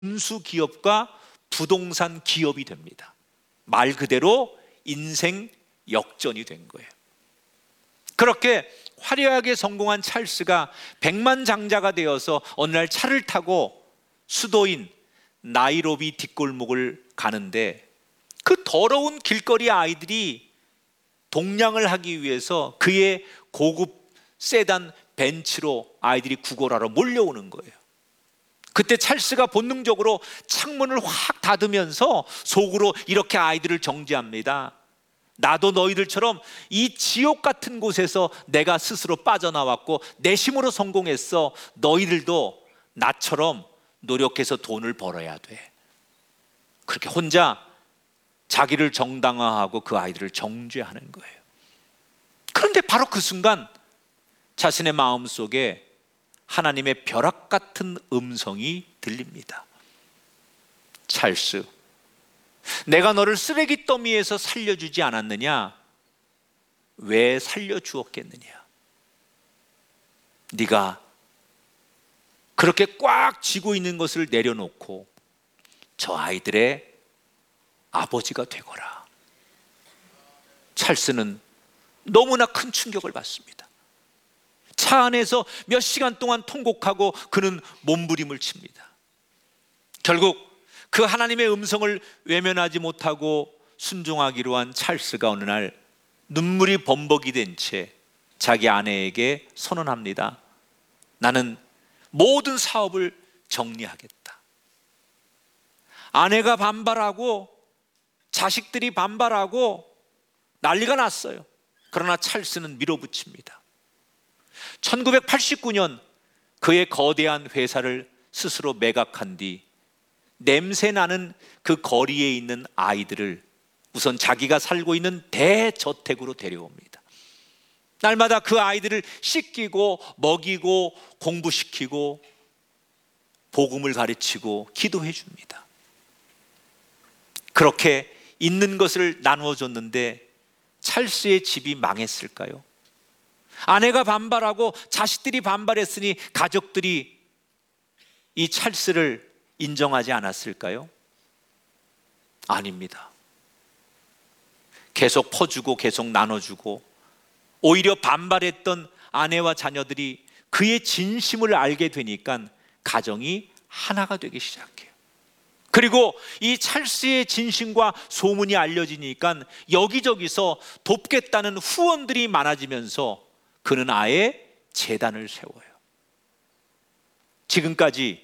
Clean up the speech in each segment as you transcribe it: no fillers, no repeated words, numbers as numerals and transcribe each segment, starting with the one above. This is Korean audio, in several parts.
운수 기업과 부동산 기업이 됩니다. 말 그대로 인생 역전이 된 거예요. 그렇게 화려하게 성공한 찰스가 백만장자가 되어서 어느 날 차를 타고 수도인 나이로비 뒷골목을 가는데 그 더러운 길거리 아이들이 동냥을 하기 위해서 그의 고급 세단 벤츠로 아이들이 구걸하러 몰려오는 거예요. 그때 찰스가 본능적으로 창문을 확 닫으면서 속으로 이렇게 아이들을 정지합니다. 나도 너희들처럼 이 지옥 같은 곳에서 내가 스스로 빠져나왔고 내 힘으로 성공했어. 너희들도 나처럼 노력해서 돈을 벌어야 돼. 그렇게 혼자 자기를 정당화하고 그 아이들을 정죄하는 거예요. 그런데 바로 그 순간 자신의 마음속에 하나님의 벼락 같은 음성이 들립니다. 찰스, 내가 너를 쓰레기 더미에서 살려주지 않았느냐? 왜 살려주었겠느냐? 네가 그렇게 꽉 쥐고 있는 것을 내려놓고 저 아이들의 아버지가 되거라. 찰스는 너무나 큰 충격을 받습니다. 차 안에서 몇 시간 동안 통곡하고 그는 몸부림을 칩니다. 결국 그 하나님의 음성을 외면하지 못하고 순종하기로 한 찰스가 어느 날 눈물이 범벅이 된 채 자기 아내에게 선언합니다. 나는 모든 사업을 정리하겠다. 아내가 반발하고 자식들이 반발하고 난리가 났어요. 그러나 찰스는 밀어붙입니다. 1989년 그의 거대한 회사를 스스로 매각한 뒤 냄새나는 그 거리에 있는 아이들을 우선 자기가 살고 있는 대저택으로 데려옵니다. 날마다 그 아이들을 씻기고 먹이고 공부시키고 복음을 가르치고 기도해 줍니다. 그렇게 있는 것을 나누어 줬는데 찰스의 집이 망했을까요? 아내가 반발하고 자식들이 반발했으니 가족들이 이 찰스를 인정하지 않았을까요? 아닙니다. 계속 퍼주고 계속 나눠주고 오히려 반발했던 아내와 자녀들이 그의 진심을 알게 되니까 가정이 하나가 되기 시작해요. 그리고 이 찰스의 진심과 소문이 알려지니까 여기저기서 돕겠다는 후원들이 많아지면서 그는 아예 재단을 세워요. 지금까지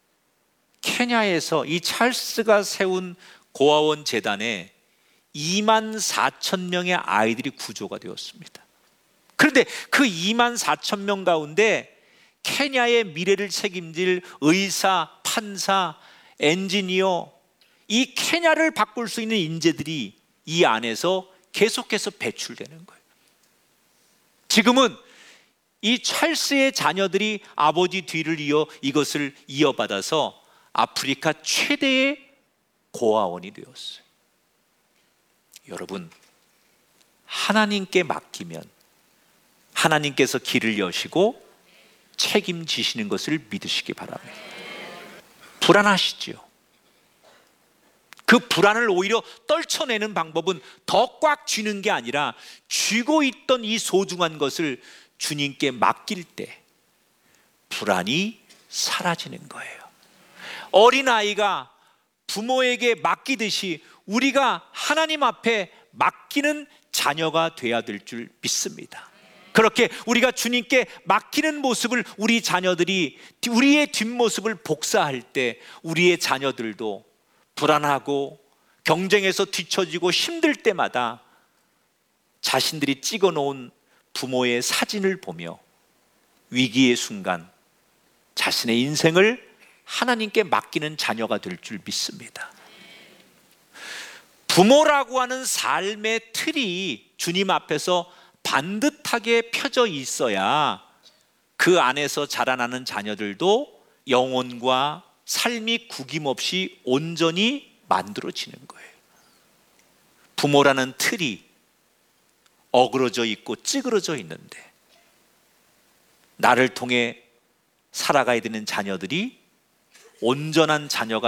케냐에서 이 찰스가 세운 고아원 재단에 2만 4천 명의 아이들이 구조가 되었습니다. 그런데 그 2만 4천 명 가운데 케냐의 미래를 책임질 의사, 판사, 엔지니어, 이 케냐를 바꿀 수 있는 인재들이 이 안에서 계속해서 배출되는 거예요. 지금은 이 찰스의 자녀들이 아버지 뒤를 이어 이것을 이어받아서 아프리카 최대의 고아원이 되었어요. 여러분, 하나님께 맡기면 하나님께서 길을 여시고 책임지시는 것을 믿으시기 바랍니다. 불안하시죠? 그 불안을 오히려 떨쳐내는 방법은 더 꽉 쥐는 게 아니라 쥐고 있던 이 소중한 것을 주님께 맡길 때 불안이 사라지는 거예요. 어린아이가 부모에게 맡기듯이 우리가 하나님 앞에 맡기는 자녀가 돼야 될 줄 믿습니다. 그렇게 우리가 주님께 맡기는 모습을 우리 자녀들이 우리의 뒷모습을 복사할 때 우리의 자녀들도 불안하고 경쟁에서 뒤처지고 힘들 때마다 자신들이 찍어놓은 부모의 사진을 보며 위기의 순간 자신의 인생을 하나님께 맡기는 자녀가 될 줄 믿습니다. 부모라고 하는 삶의 틀이 주님 앞에서 반듯하게 펴져 있어야 그 안에서 자라나는 자녀들도 영혼과 삶이 구김없이 온전히 만들어지는 거예요. 부모라는 틀이 어그러져 있고 찌그러져 있는데 나를 통해 살아가야 되는 자녀들이 온전한 자녀가